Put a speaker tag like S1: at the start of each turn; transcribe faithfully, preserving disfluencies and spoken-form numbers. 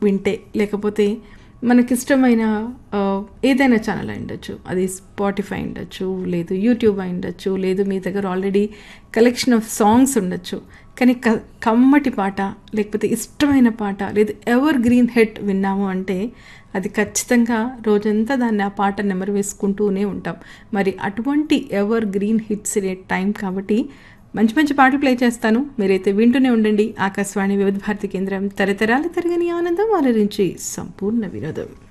S1: వింటే, లేకపోతే మనకిష్టమైన ఆహ్, ఏదైనా ఛానల్ అయి ఉండొచ్చు. అది స్పాటిఫై ఉండొచ్చు, లేదు యూట్యూబ్ అయి ఉండొచ్చు, లేదు మీ దగ్గర ఆల్రెడీ కలెక్షన్ ఆఫ్ సాంగ్స్ ఉండొచ్చు. కానీ క కమ్మటి పాట, లేకపోతే ఇష్టమైన పాట, లేదు ఎవర్ గ్రీన్ హిట్ విన్నాము అంటే అది ఖచ్చితంగా రోజంతా దాన్ని ఆ పాట నెమరు వేసుకుంటూనే ఉంటాం. మరి అటువంటి ఎవర్ గ్రీన్ హిట్స్ అనే టైం కాబట్టి మంచి మంచి పాటలు ప్లే చేస్తాను. మీరైతే వింటూనే ఉండండి. ఆకాశవాణి వివిధ భారతి కేంద్రం, తరతరాల తరగని ఆనందం, అలరించి సంపూర్ణ వినోదం.